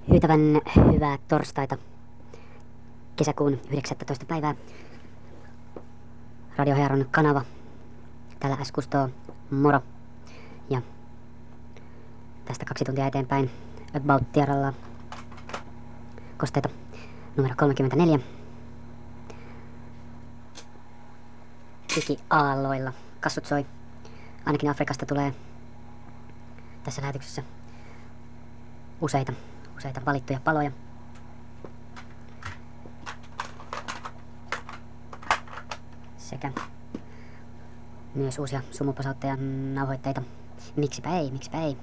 Hyytävän hyvää torstaita, kesäkuun 19. päivää. Radio Hearon kanava. Täällä S-Kusto, moro. Ja tästä 2 tuntia eteenpäin About Tiaralla kosteita numero 34. Digiaalloilla kassut soi. Ainakin Afrikasta tulee tässä lähetyksessä useita valittuja paloja. Sekä myös uusia sumuposautteja nauhoitteita. Miksipä ei.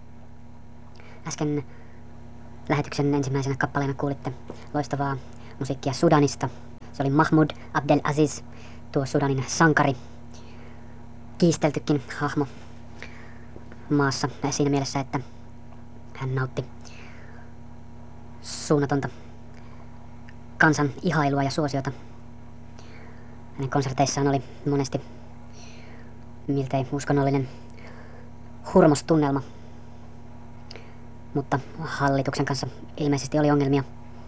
Äsken lähetyksen ensimmäisenä kappaleena kuulitte loistavaa musiikkia Sudanista. Se oli Mahmoud Abdel Aziz, tuo Sudanin sankari. Kiisteltykin hahmo maassa siinä mielessä, että hän nautti suunnatonta kansan ihailua ja suosiota. Hänen konserteissaan oli monesti miltei uskonnollinen hurmostunnelma, mutta hallituksen kanssa ilmeisesti oli ongelmia.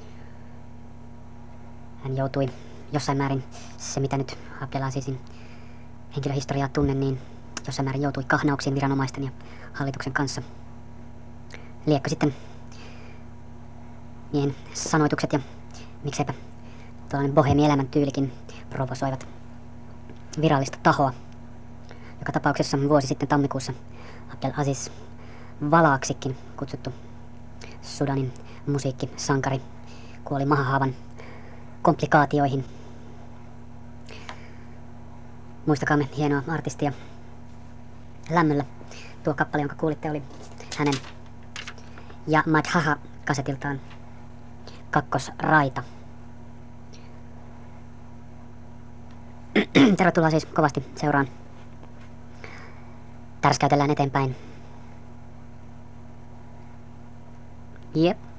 Hän joutui jossain määrin, se mitä nyt Abdelazizin henkilöhistoriaa tunnen, niin jossain määrin joutui kahnauksiin viranomaisten ja hallituksen kanssa. Liekko sitten miehen sanoitukset ja mikseipä tuollainen bohemi-elämän tyylikin provosoivat virallista tahoa. Joka tapauksessa vuosi sitten tammikuussa Abdel Aziz Valaaksikin kutsuttu Sudanin musiikkisankari kuoli mahahaavan komplikaatioihin. Muistakaamme hienoa artistia lämmöllä. Tuo kappale, jonka kuulitte, oli hänen ja Madhaha kasetiltaan kakkosraita. Tervetuloa siis kovasti seuraan. Tärskäytellään eteenpäin. Jep.